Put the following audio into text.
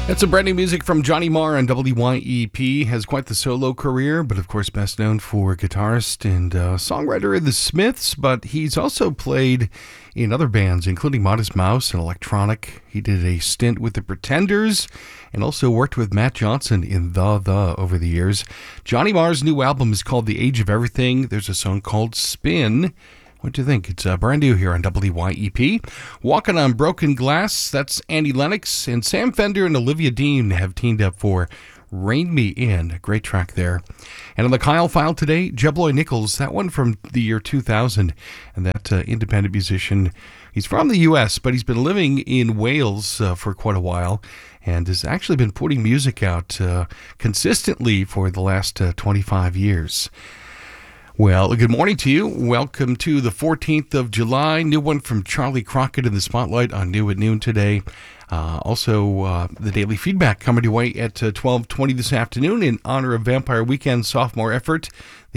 That's some brand new music from Johnny Marr on WYEP. Has quite the solo career, but of course best known for guitarist and songwriter of the Smiths, but he's also played in other bands, including Modest Mouse and Electronic. He did a stint with the Pretenders and also worked with Matt Johnson in The over the years. Johnny Marr's new album is called The Age of Everything. There's a song called Spin. What do you think? It's brand new here on WYEP. Walking on Broken Glass, that's Annie Lennox, and Sam Fender and Olivia Dean have teamed up for Rein Me In. A great track there. And on the Kyle File today, Jebloy Nichols, that one from the year 2000, and that independent musician. He's from the U.S., but he's been living in Wales for quite a while and has actually been putting music out consistently for the last 25 years. Well, good morning to you. Welcome to the 14th of July. New one from Charlie Crockett in the Spotlight on New at Noon today. Also, the daily feedback coming your way at 12:20 this afternoon in honor of Vampire Weekend sophomore effort.